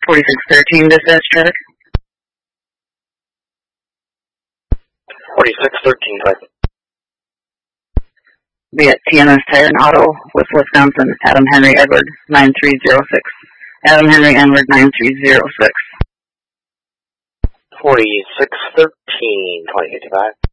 4613, dispatch traffic. 4613, right. Be at TMS Tire and Auto, with Wisconsin, Adam Henry Edward, 9306. Adam Henry Edward, 9306. 4613, 2055.